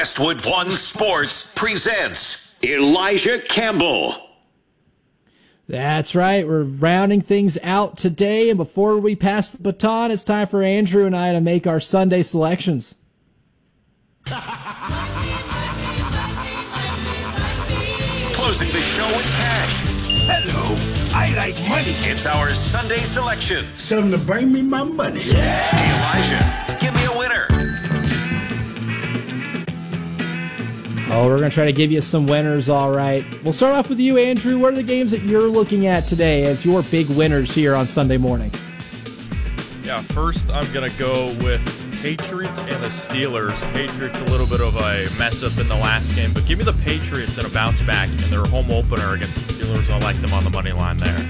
Westwood One Sports presents Elijah Campbell. That's right. We're rounding things out today, and before we pass the baton, it's time for Andrew and I to make our Sunday selections. Closing the show with cash. Hello, I like money. It's our Sunday selection. Something to bring me my money. Hey, Elijah, give me a winner. Oh, we're going to try to give you some winners, all right. We'll start off with you, Andrew. What are the games that you're looking at today as your big winners here on Sunday morning? Yeah, first I'm going to go with Patriots and the Steelers. Patriots a little bit of a mess up in the last game, but give me the Patriots in a bounce back in their home opener against the Steelers. I like them on the money line there.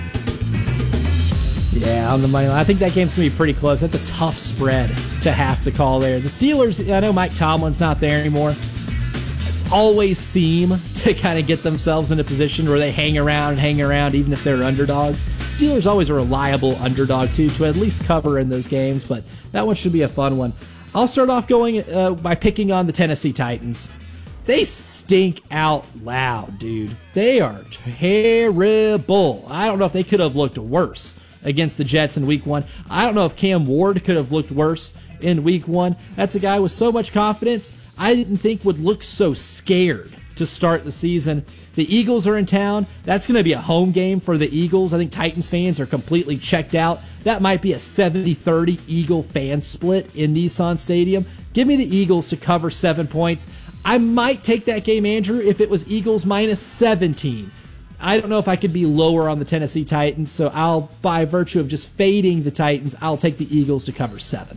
Yeah, on the money line. I think that game's going to be pretty close. That's a tough spread to have to call there. The Steelers, I know Mike Tomlin's not there anymore, always seem to kind of get themselves in a position where they hang around even if they're underdogs. Steelers always a reliable underdog too, to at least cover in those games, but that one should be a fun one. I'll start off going by picking on the Tennessee Titans. They stink out loud, dude. They are terrible. I don't know if they could have looked worse against the Jets in week 1. I don't know if Cam Ward could have looked worse in week 1. That's a guy with so much confidence I didn't think would look so scared to start the season. The Eagles are in town. That's going to be a home game for the Eagles. I think Titans fans are completely checked out. That might be a 70-30 Eagle fan split in Nissan Stadium. Give me the Eagles to cover 7 points. I might take that game, Andrew, if it was Eagles minus 17. I don't know if I could be lower on the Tennessee Titans, so I'll, by virtue of just fading the Titans, I'll take the Eagles to cover 7.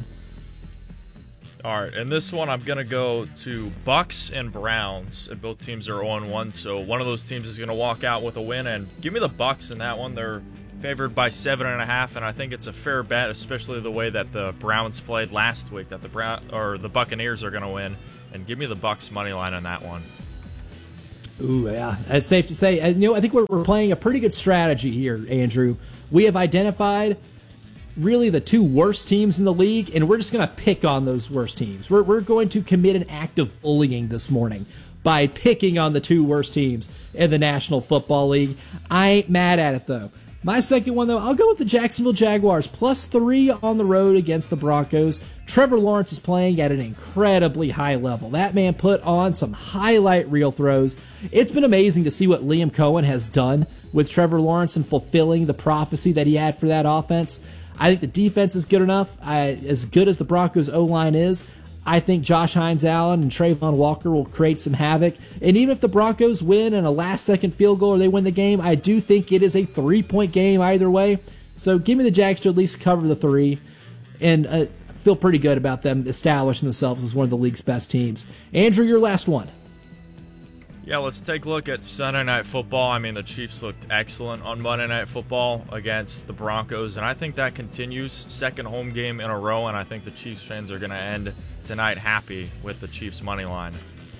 All right, and this one I'm going to go to Bucks and Browns, and both teams are 0-1, so one of those teams is going to walk out with a win, and give me the Bucks in that one. They're favored by 7.5, and I think it's a fair bet, especially the way that the Browns played last week, that the Buccaneers are going to win, and give me the Bucks money line on that one. Ooh, yeah, it's safe to say. I think we're playing a pretty good strategy here, Andrew. We have identified really the two worst teams in the league, and we're just going to pick on those worst teams. We're going to commit an act of bullying this morning by picking on the two worst teams in the National Football League. I ain't mad at it, though. My second one, though, I'll go with the Jacksonville Jaguars, +3 on the road against the Broncos. Trevor Lawrence is playing at an incredibly high level. That man put on some highlight reel throws. It's been amazing to see what Liam Cohen has done with Trevor Lawrence and fulfilling the prophecy that he had for that offense. I think the defense is good enough. As good as the Broncos' O-line is, I think Josh Hines-Allen and Trayvon Walker will create some havoc. And even if the Broncos win in a last-second field goal or they win the game, I do think it is a 3-point game either way. So give me the Jags to at least cover the 3. And I feel pretty good about them establishing themselves as one of the league's best teams. Andrew, your last one. Yeah, let's take a look at Sunday Night Football. I mean, the Chiefs looked excellent on Monday Night Football against the Broncos, and I think that continues. Second home game in a row, and I think the Chiefs fans are going to end tonight happy with the Chiefs money line.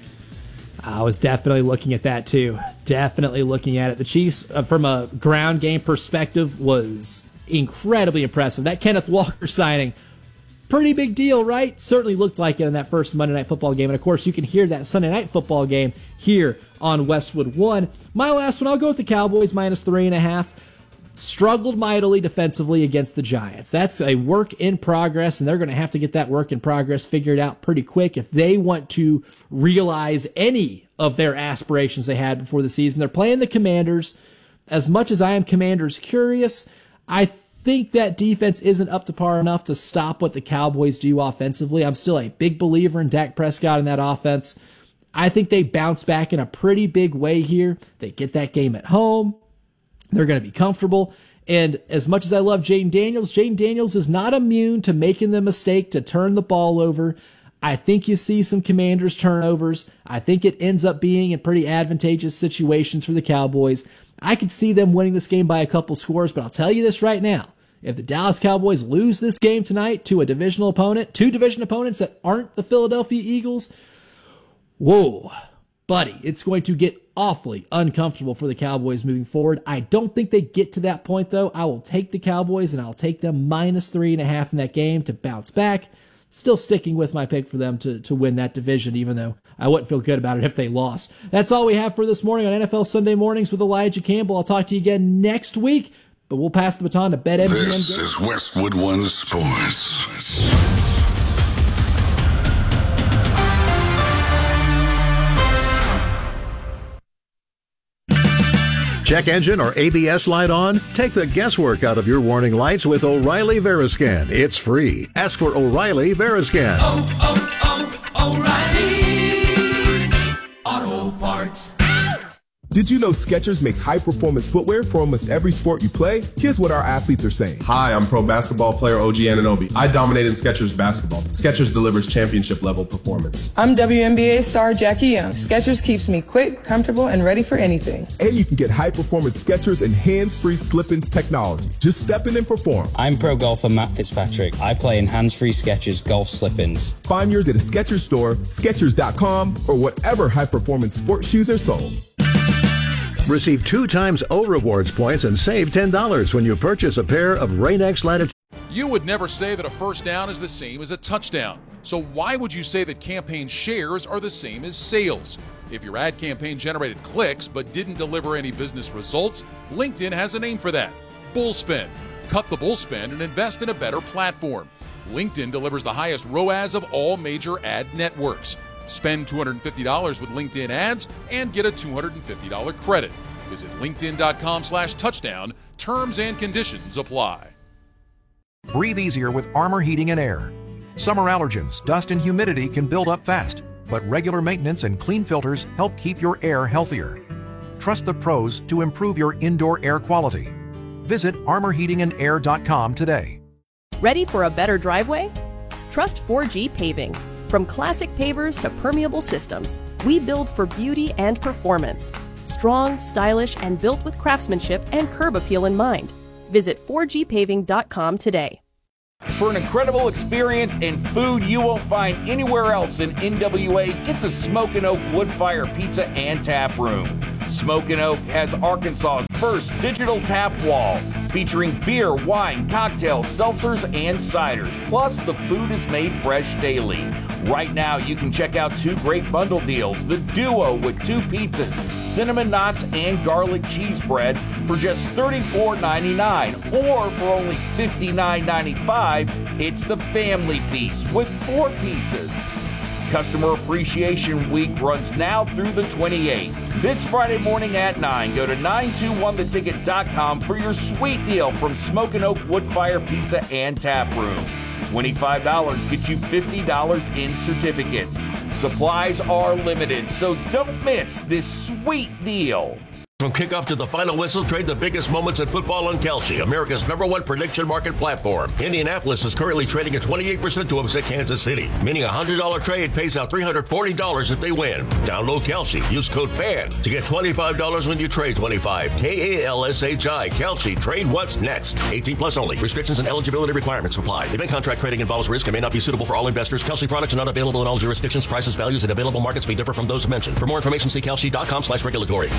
I was definitely looking at that too. Definitely looking at it. The Chiefs, from a ground game perspective, was incredibly impressive. That Kenneth Walker signing, pretty big deal, right? Certainly looked like it in that first Monday Night Football game. And, of course, you can hear that Sunday Night Football game here on Westwood One. My last one, I'll go with the Cowboys -3.5. Struggled mightily defensively against the Giants. That's a work in progress, and they're going to have to get that work in progress figured out pretty quick if they want to realize any of their aspirations they had before the season. They're playing the Commanders. As much as I am Commanders curious, I think that defense isn't up to par enough to stop what the Cowboys do offensively. I'm still a big believer in Dak Prescott and that offense. I think they bounce back in a pretty big way here. They get that game at home. They're going to be comfortable. And as much as I love Jayden Daniels is not immune to making the mistake to turn the ball over. I think you see some Commanders turnovers. I think it ends up being in pretty advantageous situations for the Cowboys. I could see them winning this game by a couple scores, but I'll tell you this right now. If the Dallas Cowboys lose this game tonight to a divisional opponent, two division opponents that aren't the Philadelphia Eagles, whoa, buddy, it's going to get awfully uncomfortable for the Cowboys moving forward. I don't think they get to that point, though. I will take the Cowboys, and I'll take them -3.5 in that game to bounce back. still sticking with my pick for them to win that division, even though I wouldn't feel good about it if they lost. That's all we have for this morning on NFL Sunday Mornings with Elijah Campbell. I'll talk to you again next week, but we'll pass the baton to BetMGM. This is Westwood One Sports. Check engine or ABS light on? Take the guesswork out of your warning lights with O'Reilly Veriscan. It's free. Ask for O'Reilly Veriscan. O'Reilly Auto Parts. Did you know Skechers makes high-performance footwear for almost every sport you play? Here's what our athletes are saying. Hi, I'm pro basketball player OG Anunoby. I dominate in Skechers basketball. Skechers delivers championship-level performance. I'm WNBA star Jackie Young. Skechers keeps me quick, comfortable, and ready for anything. And you can get high-performance Skechers and hands-free slip-ins technology. Just step in and perform. I'm pro golfer Matt Fitzpatrick. I play in hands-free Skechers golf slip-ins. Find yours at a Skechers store, Skechers.com, or whatever high-performance sports shoes are sold. Receive 2 times O Rewards points and save $10 when you purchase a pair of Rain-X Latitude. You would never say that a first down is the same as a touchdown. So why would you say that campaign shares are the same as sales? If your ad campaign generated clicks but didn't deliver any business results, LinkedIn has a name for that: Bullspend. Cut the bullspend and invest in a better platform. LinkedIn delivers the highest ROAS of all major ad networks. Spend $250 with LinkedIn ads and get a $250 credit. Visit linkedin.com/touchdown. Terms and conditions apply. Breathe easier with Armor Heating and Air. Summer allergens, dust, and humidity can build up fast, but regular maintenance and clean filters help keep your air healthier. Trust the pros to improve your indoor air quality. Visit armorheatingandair.com today. Ready for a better driveway? Trust 4G Paving. From classic pavers to permeable systems, we build for beauty and performance. Strong, stylish, and built with craftsmanship and curb appeal in mind. Visit 4gpaving.com today. For an incredible experience and food you won't find anywhere else in NWA, get to Smokin' Oak Woodfire Pizza and Tap Room. Smokin' Oak has Arkansas's first digital tap wall, featuring beer, wine, cocktails, seltzers, and ciders. Plus, the food is made fresh daily. Right now, you can check out 2 great bundle deals: the Duo with 2 pizzas, cinnamon knots, and garlic cheese bread for just $34.99, or for only $59.95, it's the Family Feast with 4 pizzas. Customer Appreciation Week runs now through the 28th. This Friday morning at 9, go to 921theticket.com for your sweet deal from Smokin' Oak Woodfire Pizza and Tap Room. $25 gets you $50 in certificates. Supplies are limited, so don't miss this sweet deal. From kickoff to the final whistle, trade the biggest moments in football on Kalshi, America's #1 prediction market platform. Indianapolis is currently trading at 28% to upset Kansas City, meaning a $100 trade pays out $340 if they win. Download Kalshi. Use code FAN to get $25 when you trade 25. KALSHI. Kalshi. Trade what's next. 18 plus only. Restrictions and eligibility requirements apply. Event contract trading involves risk and may not be suitable for all investors. Kalshi products are not available in all jurisdictions. Prices, values, and available markets may differ from those mentioned. For more information, see kalshi.com/regulatory.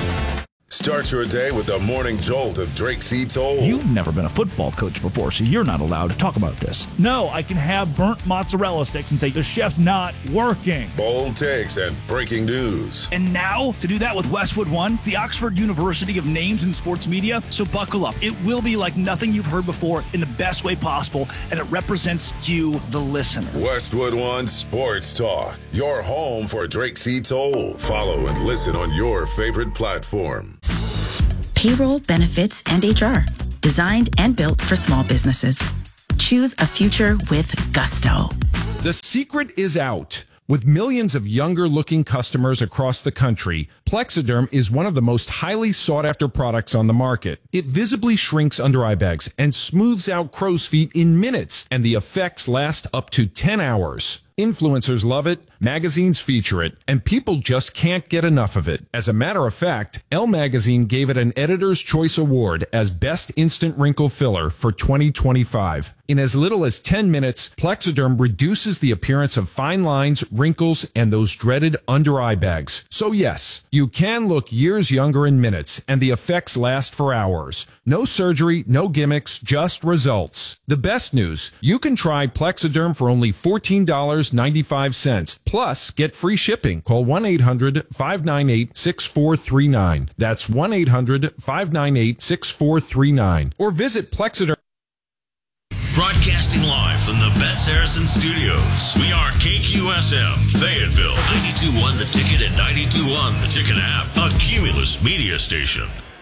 Start your day with the morning jolt of Drake C. Toll. You've never been a football coach before, so you're not allowed to talk about this. No, I can have burnt mozzarella sticks and say the chef's not working. Bold takes and breaking news. And now, to do that with Westwood One, the Oxford University of names in sports media, so buckle up. It will be like nothing you've heard before in the best way possible, and it represents you, the listener. Westwood One Sports Talk, your home for Drake C. Toll. Follow and listen on your favorite platform. Payroll, benefits, and HR. Designed and built for small businesses. Choose a future with gusto. The secret is out. With millions of younger-looking customers across the country, Plexiderm is one of the most highly sought-after products on the market. It visibly shrinks under eye bags and smooths out crow's feet in minutes, and the effects last up to 10 hours. Influencers love it, magazines feature it, and people just can't get enough of it. As a matter of fact, Elle Magazine gave it an Editor's Choice Award as Best Instant Wrinkle Filler for 2025. In as little as 10 minutes, Plexiderm reduces the appearance of fine lines, wrinkles, and those dreaded under-eye bags. So yes, you can look years younger in minutes, and the effects last for hours. No surgery, no gimmicks, just results. The best news, you can try Plexiderm for only $14.95. Plus, get free shipping. Call 1-800-598-6439. That's 1-800-598-6439. Or visit Plexiderm. Broadcasting live from the Bet Saracen Studios. We are KQSM, Fayetteville, 92.1 The Ticket and 92.1 The Ticket app, a Cumulus media station.